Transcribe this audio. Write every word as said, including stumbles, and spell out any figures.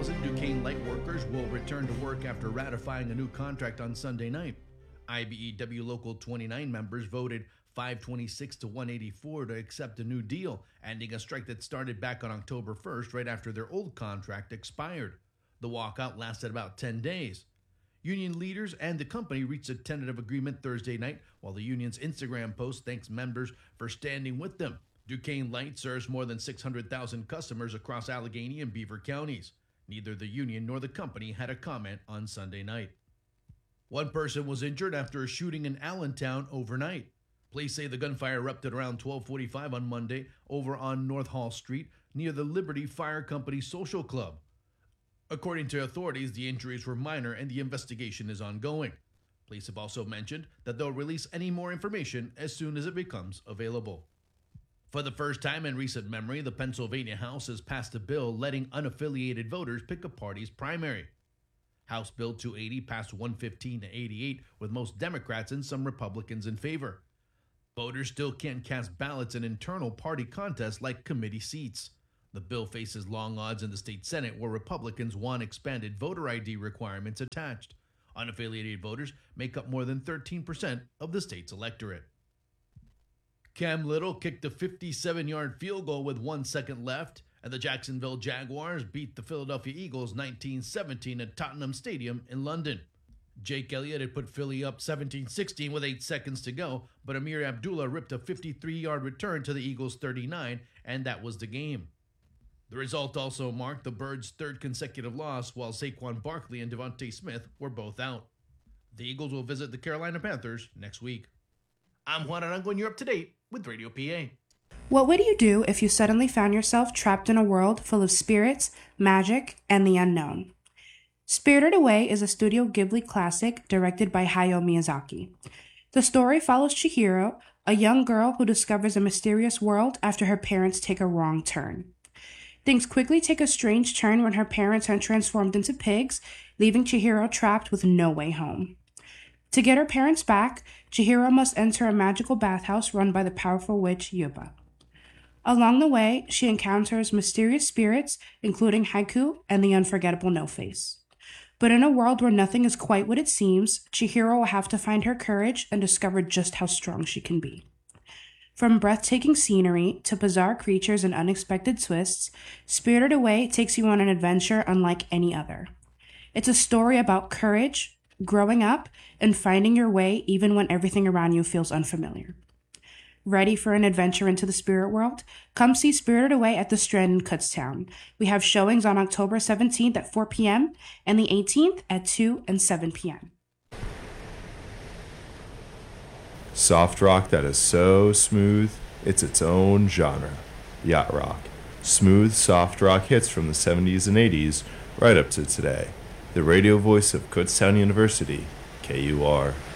thousand Duquesne Light workers will return to work after ratifying a new contract on Sunday night. I B E W Local twenty-nine members voted five twenty-six to one eighty-four to accept a new deal, ending a strike that started back on October first, right after their old contract expired. The walkout lasted about ten days. Union leaders and the company reached a tentative agreement Thursday night, while the union's Instagram post thanks members for standing with them. Duquesne Light serves more than six hundred thousand customers across Allegheny and Beaver counties. Neither the union nor the company had a comment on Sunday night. One person was injured after a shooting in Allentown overnight. Police say the gunfire erupted around twelve forty-five on Monday over on North Hall Street near the Liberty Fire Company Social Club. According to authorities, the injuries were minor and the investigation is ongoing. Police have also mentioned that they'll release any more information as soon as it becomes available. For the first time in recent memory, the Pennsylvania House has passed a bill letting unaffiliated voters pick a party's primary. House Bill two eighty passed one fifteen to eighty-eight, with most Democrats and some Republicans in favor. Voters still can't cast ballots in internal party contests like committee seats. The bill faces long odds in the state Senate, where Republicans want expanded voter I D requirements attached. Unaffiliated voters make up more than thirteen percent of the state's electorate. Cam Little kicked a fifty-seven-yard field goal with one second left, and the Jacksonville Jaguars beat the Philadelphia Eagles nineteen seventeen at Tottenham Stadium in London. Jake Elliott had put Philly up seventeen sixteen with eight seconds to go, but Amir Abdullah ripped a fifty-three-yard return to the Eagles' thirty-nine, and that was the game. The result also marked the Birds' third consecutive loss, while Saquon Barkley and Devontae Smith were both out. The Eagles will visit the Carolina Panthers next week. I'm Juan Arango, and you're up to date with Radio P A. What would you do if you suddenly found yourself trapped in a world full of spirits, magic, and the unknown? Spirited Away is a Studio Ghibli classic directed by Hayao Miyazaki. The story follows Chihiro, a young girl who discovers a mysterious world after her parents take a wrong turn. Things quickly take a strange turn when her parents are transformed into pigs, leaving Chihiro trapped with no way home. To get her parents back, Chihiro must enter a magical bathhouse run by the powerful witch Yuba. Along the way, she encounters mysterious spirits, including Haiku and the unforgettable No-Face. But in a world where nothing is quite what it seems, Chihiro will have to find her courage and discover just how strong she can be. From breathtaking scenery to bizarre creatures and unexpected twists, Spirited Away takes you on an adventure unlike any other. It's a story about courage, growing up, and finding your way even when everything around you feels unfamiliar. Ready for an adventure into the spirit world? Come see Spirited Away at the Strand in Kutztown. We have showings on October seventeenth at four p.m. and the eighteenth at two and seven p.m. Soft rock that is so smooth, it's its own genre. Yacht rock. Smooth, soft rock hits from the seventies and eighties, right up to today. The radio voice of Kutztown University, K U R.